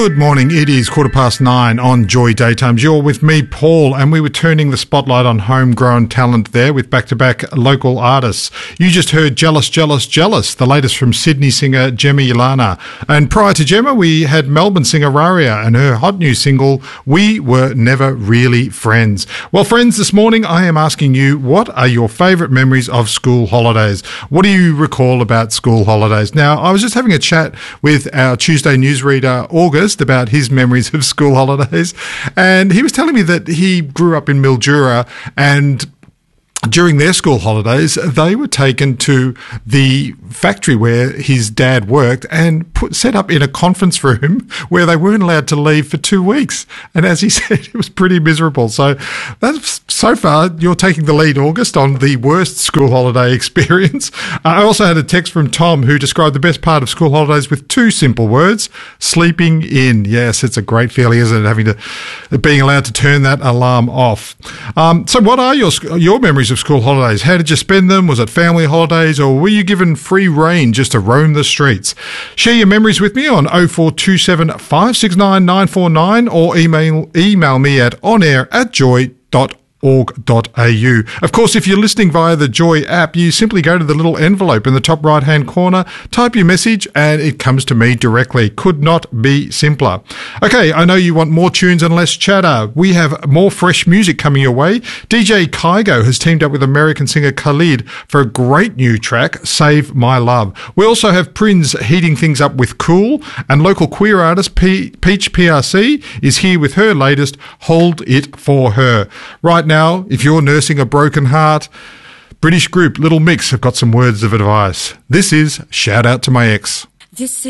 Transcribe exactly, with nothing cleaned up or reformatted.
Good morning. It is quarter past nine on Joy Daytimes. You're with me, Paul, and we were turning the spotlight on homegrown talent there with back-to-back local artists. You just heard Jealous, Jealous, Jealous, the latest from Sydney singer Gemma Ilana. And prior to Gemma, we had Melbourne singer Raria and her hot new single, We Were Never Really Friends. Well, friends, this morning I am asking you, what are your favourite memories of school holidays? What do you recall about school holidays? Now, I was just having a chat with our Tuesday newsreader, August, about his memories of school holidays, and he was telling me that he grew up in Mildura, and during their school holidays, they were taken to the factory where his dad worked and put set up in a conference room where they weren't allowed to leave for two weeks. And as he said, it was pretty miserable. So that's so far, you're taking the lead, August, on the worst school holiday experience. I also had a text from Tom who described the best part of school holidays with two simple words: sleeping in. Yes, it's a great feeling, isn't it, having to being allowed to turn that alarm off. Um, so what are your your memories of school holidays? How did you spend them? Was it family holidays, or were you given free rein just to roam the streets? Share your memories with me on oh four two seven, five six nine, nine four nine or email email me at onair at joy dot org dot a u. Of course, if you're listening via the Joy app, you simply go to the little envelope in the top right hand corner, type your message, and it comes to me directly. Could not be simpler. Okay, I know you want more tunes and less chatter. We have more fresh music coming your way. D J Kygo has teamed up with American singer Khalid for a great new track, Save My Love. We also have Prince heating things up with Cool, and local queer artist P- Peach P R C is here with her latest, Hold It For Her. Right now, if you're nursing a broken heart, British group Little Mix have got some words of advice. This is Shout Out to My Ex. This